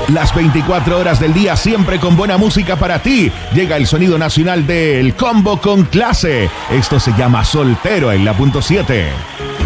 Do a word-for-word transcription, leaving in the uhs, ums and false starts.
Las veinticuatro horas del día siempre con buena música para ti. Llega el sonido nacional del Combo con Clase. Esto se llama Soltero en la punto siete.